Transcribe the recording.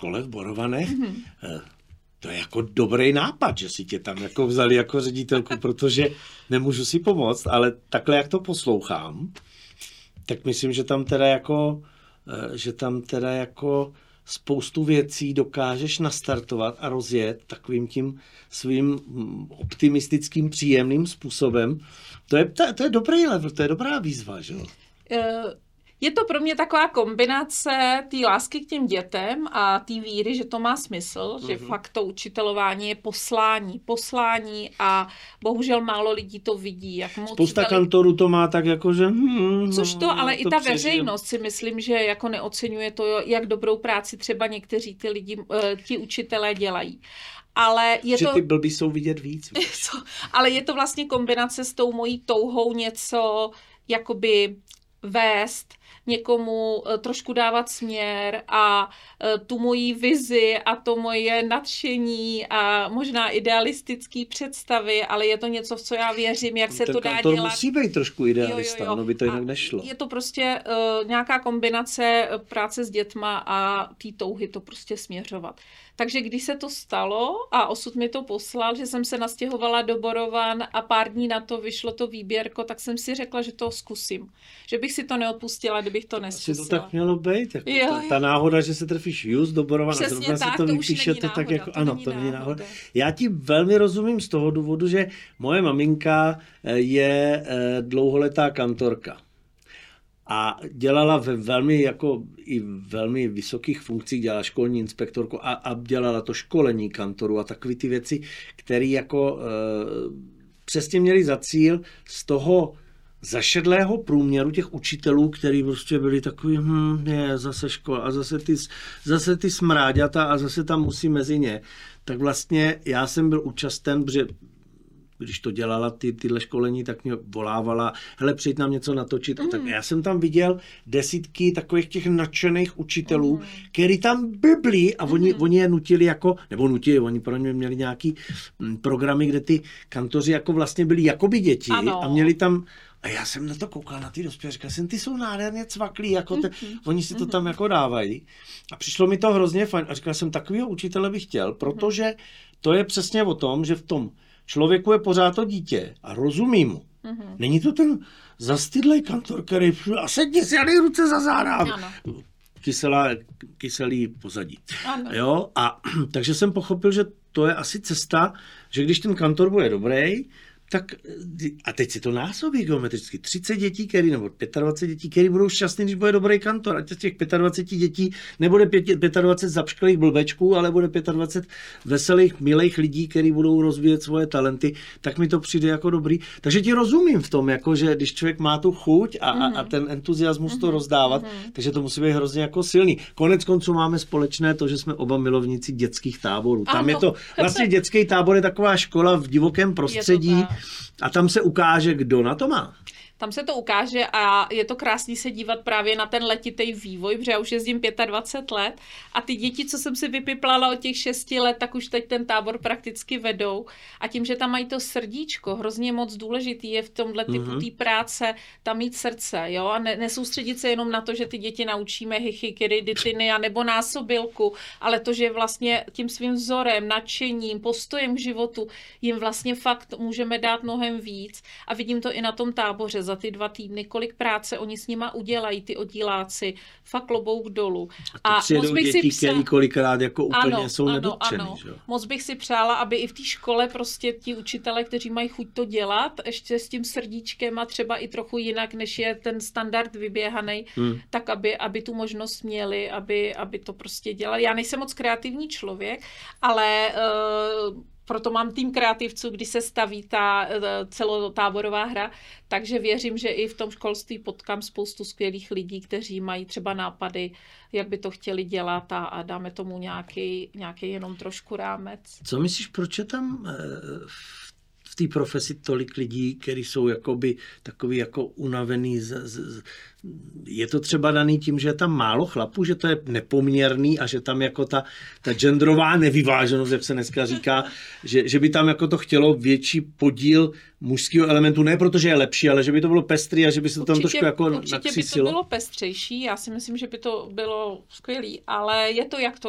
škole v Borovanech, to je jako dobrý nápad, že si tě tam jako vzali jako ředitelku, protože nemůžu si pomoct, ale takhle, jak to poslouchám, tak myslím, že tam teda jako spoustu věcí dokážeš nastartovat a rozjet takovým tím svým optimistickým, příjemným způsobem. To je dobrý level, to je dobrá výzva, že jo? Je to pro mě taková kombinace té lásky k těm dětem a té víry, že to má smysl, že fakt to učitelování je poslání a bohužel málo lidí to vidí. Jak moc spousta kantorů to má tak jako, že... Což to, ale i ta přežijem. Veřejnost si myslím, že jako neoceňuje to, jak dobrou práci třeba někteří ti učitelé dělají. Ale je že to... ty blbý jsou vidět víc. Ale je to vlastně kombinace s tou mojí touhou něco jakoby vést, někomu trošku dávat směr a tu moji vizi a to moje nadšení a možná idealistický představy, ale je to něco, v co já věřím, jak se to dá dělat. To musí být trošku idealista, jo. no by to jinak nešlo. Je to prostě nějaká kombinace práce s dětma a té touhy to prostě směřovat. Takže když se to stalo a osud mi to poslal, že jsem se nastěhovala do Borovan a pár dní na to vyšlo to výběrko, tak jsem si řekla, že to zkusím. Že bych si to neodpustila, kdybych to neskusila. Asi to tak mělo být. Jako ta náhoda, že se trefíš just do Borovan a zrovna si to vypíše, to tak jako, ano, to není náhoda. Já ti velmi rozumím z toho důvodu, že moje maminka je dlouholetá kantorka. A dělala ve velmi vysokých funkcích, dělala školní inspektorku a dělala to školení kantorů a takové ty věci, které jako přesně měly za cíl z toho zašedlého průměru těch učitelů, kteří prostě byli takový, zase škola a zase ty smráďata a zase tam musí mezi ně. Tak vlastně já jsem byl účasten, protože když to dělala tyhle školení, tak mě volávala, hele, přijď nám něco natočit. A tak já jsem tam viděl desítky takových těch nadšených učitelů, který tam blblí a oni je nutili oni pro ně měli nějaký programy, kde ty kantoři jako vlastně byli jakoby děti a měli tam. A já jsem na to koukal, na ty dospělé, říkal jsem, ty jsou nádherně cvaklí, jako oni si to tam jako dávají. A přišlo mi to hrozně fajn. A říkal jsem, takovýho učitele bych chtěl, protože to je přesně o tom, že v tom člověku je pořád to dítě a rozumí mu. Není to ten zastydlej kantor, který a sedni si a dej ruce za záda. Kyselý pozadí. Jo? A takže jsem pochopil, že to je asi cesta, že když ten kantor bude dobrý, tak a teď si to násobí geometricky. 30 dětí, nebo 25 dětí, který budou šťastní, když bude dobrý kantor. Ať z těch 25 dětí nebude 25 zapšklých blbečků, ale bude 25 veselých, milých lidí, kteří budou rozvíjet svoje talenty, tak mi to přijde jako dobrý. Takže ti rozumím v tom, jako, že když člověk má tu chuť a ten entuziasmus to rozdávat, takže to musí být hrozně jako silný. Konec konců máme společné to, že jsme oba milovníci dětských táborů. Tam je to, vlastně dětský tábor je taková škola v divokém prostředí, a tam se ukáže, kdo na to má. Tam se to ukáže a je to krásný se dívat právě na ten letitý vývoj, protože já už jezdím 25 let a ty děti, co jsem si vypiplala od těch 6 let, tak už teď ten tábor prakticky vedou a tím, že tam mají to srdíčko, hrozně moc důležitý je v tomhle typu té práce tam mít srdce, jo, a nesoustředit se jenom na to, že ty děti naučíme hichykyry, ditiny a nebo násobilku, ale to, že vlastně tím svým vzorem, nadšením, postojem k životu jim vlastně fakt můžeme dát mnohem víc a vidím to i na tom táboře za ty 2 týdny, kolik práce oni s nima udělají, ty oddíláci, fakt klobouk dolů. A to přijedou děti, který kolikrát jako úplně jsou nedotčený. Moc bych si přála, aby i v té škole prostě ti učitelé, kteří mají chuť to dělat, ještě s tím srdíčkem a třeba i trochu jinak, než je ten standard vyběhaný, tak aby tu možnost měli, aby to prostě dělali. Já nejsem moc kreativní člověk, ale proto mám tým kreativců, když se staví ta celotáborová hra, takže věřím, že i v tom školství potkám spoustu skvělých lidí, kteří mají třeba nápady, jak by to chtěli dělat a dáme tomu nějaký jenom trošku rámec. Co myslíš, proč je tam v té profesi tolik lidí, kteří jsou jakoby takový jako unavený je to třeba daný tím, že je tam málo chlapů, že to je nepoměrný a že tam jako ta genderová nevyváženost, jak se dneska říká, že by tam jako to chtělo větší podíl mužského elementu, ne protože je lepší, ale že by to bylo pestrý a že by se to tam trošku jako nakřisilo. Určitě by to bylo pestřejší, já si myslím, že by to bylo skvělý, ale je to jak to